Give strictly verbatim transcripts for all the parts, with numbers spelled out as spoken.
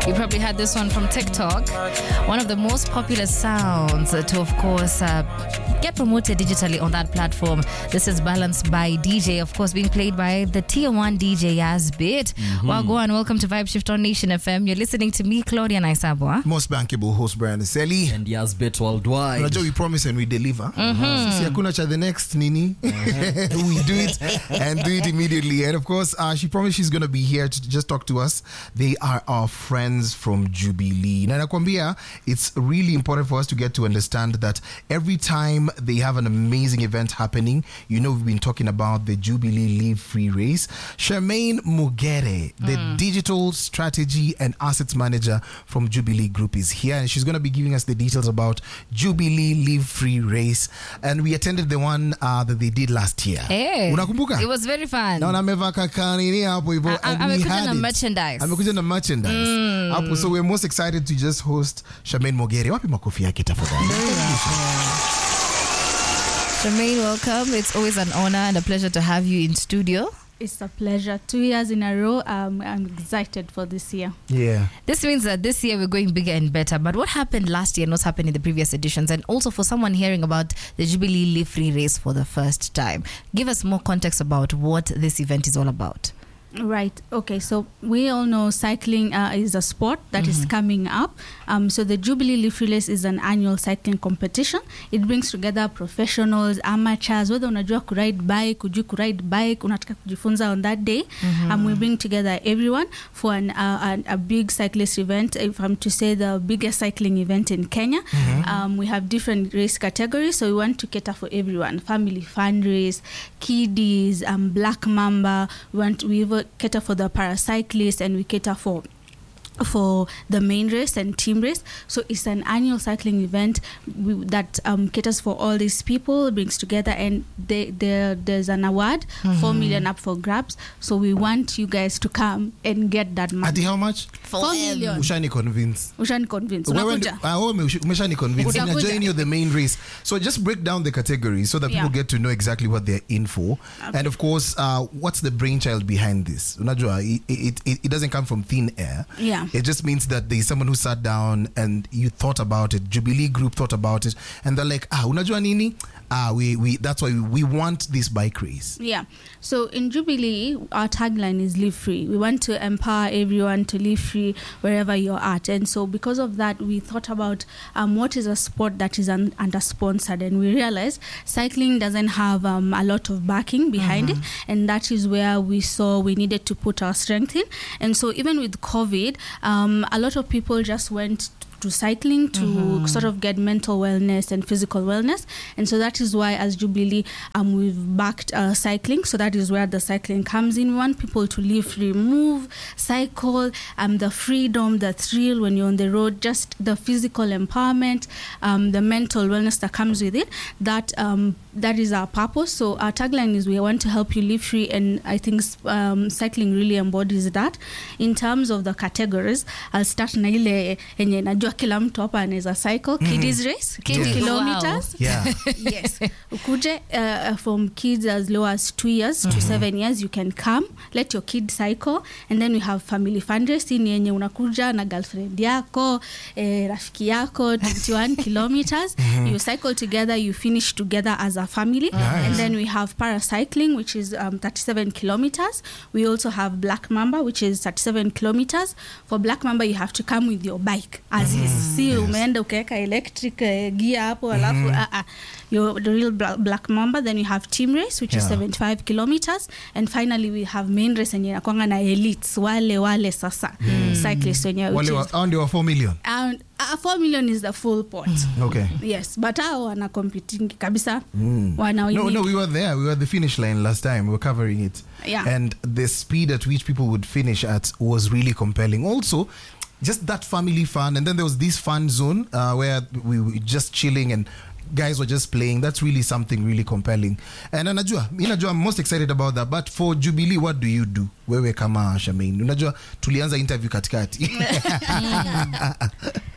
You probably had this one from TikTok. One of the most popular sounds to, of course, uh, get promoted digitally on that platform. This is Balanced by D J, of course, being played by the tier one D J Yazbit. Mm-hmm. Well, go on. Welcome to Vibe Shift on Nation F M. You're listening to me, Claudia Naisabwa. Most bankable host, Brian Selly. And Yazbit worldwide. Unajua, we promise and we deliver. Mm-hmm. Sisi hakuna cha the next nini. Mm-hmm. We do it and do it immediately. And of course, uh, she promised she's going to be here to just talk to us. They are our friends from Jubilee. Na nakwambia, it's really important for us to get to understand that every time they have an amazing event happening, you know, we've been talking about the Jubilee Live Free Race. Charmaine Mugere, the mm. digital strategy and assets manager from Jubilee Group, is here, and she's going to be giving us the details about Jubilee Live Free Race. And we attended the one uh, that they did last year. Hey, unakumbuka? It was very fun. Na amevaa kakanini hapo hivyo, and we had it. merchandise. Amekuja na merchandise. Mm. Hapo, so we're most excited to just host Charmaine Mugere. Wapi makofi yake tafadhali? Charmaine, welcome. It's always an honor and a pleasure to have you in studio. It's a pleasure. Two years in a row. Um, I'm excited for this year. Yeah. This means that this year we're going bigger and better. But what happened last year and what's happened in the previous editions? And also for someone hearing about the Jubilee Live Free Race for the first time, give us more context about what this event is all about. Right. Okay. So we all know cycling uh, is a sport that mm-hmm. is coming up. Um, so the Jubilee Live Free Race is an annual cycling competition. It brings together professionals, amateurs, whether unajua kuride bike, ujui kuride bike, unataka kujifunza on that day. Mm-hmm. Um, we bring together everyone for an, uh, an, a big cyclist event. If I'm to say the biggest cycling event in Kenya, mm-hmm. um, we have different race categories. So we want to cater for everyone. Family fun race, kiddies, um, Black Mamba. We want we cater for the paracyclists, and we cater for for the main race and team race. So it's an annual cycling event we, that um, caters for all these people, brings together, and they, they, there's an award, mm-hmm. four million up for grabs. So we want you guys to come and get that money. At how much? Four million. Ushani convince. Ushani convince. Ushani convince. I join you the main race. So just break down the categories so that people yeah. get to know exactly what they're in for. Okay. And of course, uh, what's the brainchild behind this? Unajua, it, it, it, it doesn't come from thin air. Yeah. It just means that there's someone who sat down and you thought about it. Jubilee Group thought about it, and they're like, ah, unajua nini? Ah, we we that's why we, we want this bike race. Yeah. So in Jubilee, our tagline is live free. We want to empower everyone to live free wherever you're at. And so because of that, we thought about um, what is a sport that is un- under-sponsored. And we realized cycling doesn't have um, a lot of backing behind mm-hmm. it. And that is where we saw we needed to put our strength in. And so even with COVID, um, a lot of people just went to cycling to mm-hmm. sort of get mental wellness and physical wellness. And so that is why as Jubilee um, we've backed uh, cycling. So that is where the cycling comes in. We want people to live free, move, cycle, um, the freedom, the thrill when you're on the road, just the physical empowerment, um, the mental wellness that comes with it. That um, that is our purpose. So our tagline is we want to help you live free, and I think um, cycling really embodies that. In terms of the categories, I'll start na ile enye najua kila mtu hapa anaweza cycle. Mm-hmm. Kiddies race, Kiddies. two kilometers. Wow. Yeah. Yes. Ukuje uh, from kids as low as two years mm-hmm. to seven years, you can come, let your kid cycle. And then we have family fun race, ni yenye unakuja na girlfriend yako, eh, rafiki yako, twenty-one kilometers. Mm-hmm. You cycle together, you finish together as a family. Nice. And then we have paracycling, which is um, thirty-seven kilometers. We also have Black Mamba, which is thirty-seven kilometers. For Black Mamba, you have to come with your bike as mm-hmm. is. Si yes. umeenda ukaweka electric uh, gear hapo alafu mm-hmm. uh, uh, you're the real Black, Black Mamba. Then you have team race, which yeah. is seventy-five kilometers. And finally we have main race yenye nakwanga na elites wale wale sasa mm. cyclists wenye wale wa under wa four million. And uh, four million is the full pot. Okay. Yes, but hao wana competing kabisa. Mm. Wana no, no, we were there. We were at the finish line last time. We were covering it. Yeah. And the speed at which people would finish at was really compelling. Also, just that family fun, and then there was this fun zone uh, where we were just chilling and guys were just playing. That's really something really compelling. And Anajua, Inajua, I'm most excited about that. But for Jubilee, what do you do? Wewe kama Charmaine, unajua tulianza interview katikati.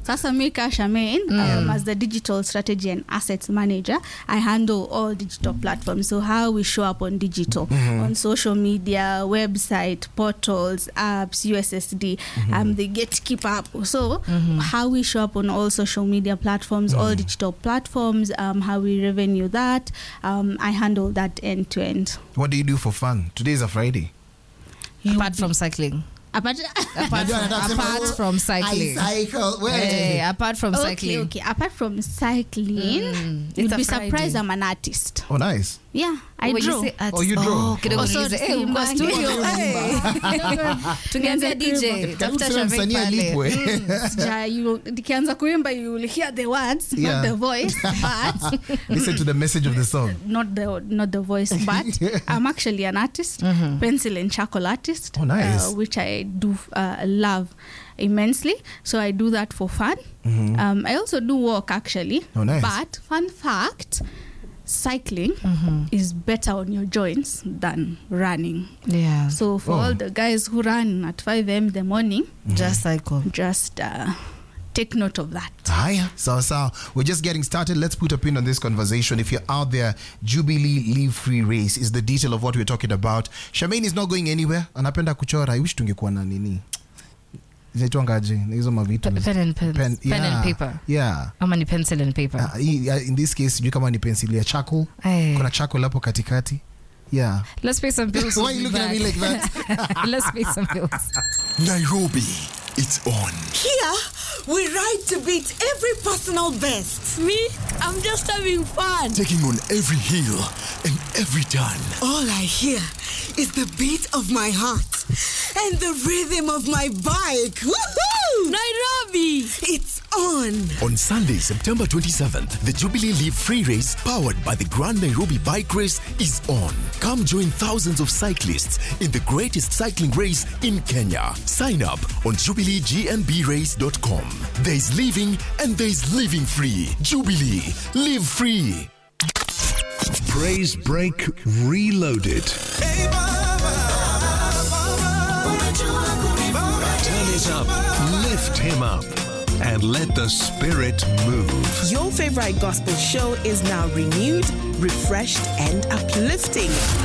Sasa Mika Shamaine, mm. um, as the digital strategy and assets manager, I handle all digital platforms. So how we show up on digital, mm-hmm. on social media, website, portals, apps, U S S D, mm-hmm. um, the gatekeeper app. So mm-hmm. how we show up on all social media platforms, mm. all digital platforms, um, how we revenue that. Um, I handle that end to end. What do you do for fun? Today is a Friday. Apart from cycling. Apart, apart, from, apart from cycling. I cycle. Hey, apart from okay, cycling. Okay, apart from cycling, mm, you'd be surprised I'm an artist. Oh, nice. Yeah, I when draw. You oh, you draw. Oh, kidogo Also, niulize, eh, uko studio. Tungeanza D J. Tafuta Shamik pale. You nikianza kuimba, you will hear the words, yeah. not the voice, but listen to the message of the song. Not the not the voice, but I'm actually an artist, mm-hmm. pencil and charcoal artist. Oh, nice. Uh, which I do uh, love immensely. So I do that for fun. Mm-hmm. Um, I also do work actually. Oh, nice. But fun fact, cycling mm-hmm. is better on your joints than running. Yeah. So for oh. all the guys who run at five a.m. in the morning, mm-hmm. just cycle. Just uh, take note of that. Hiya. So, so we're just getting started. Let's put a pin on this conversation. If you're out there, Jubilee Leave Free Race is the detail of what we're talking about. Shamaine is not going anywhere. Anapenda kuchora. I wish tungekuwa na nini. Zaitwangaje hizo mavitu. Pen and pen, pen, yeah, pen and paper. Yeah. Ama ni pencil and paper. Uh, in this case, sijui kama ni pencil ya charcoal. Hey. Kuna charcoal hapo katikati. Yeah. Let's pay some bills. Why are you looking back. at me like that? Let's pay some bills. Nairobi, it's on. Here, we ride to beat every personal best. Me, I'm just having fun. Taking on every hill and every turn. All I hear is the beat of my heart and the rhythm of my bike. Woohoo! Nairobi! It's on. On Sunday, September twenty-seventh, the Jubilee Leave Free Race, powered by the Grand Nairobi Bike Race, is on. Come join thousands of cyclists in the greatest cycling race in Kenya. Sign up on jubilee g n b race dot com. There's living and there's living free. Jubilee, live free. Praise Break Reloaded. Hey, mama, mama, Turn it up, lift him up, and let the spirit move. Your favorite gospel show is now renewed, refreshed, and uplifting.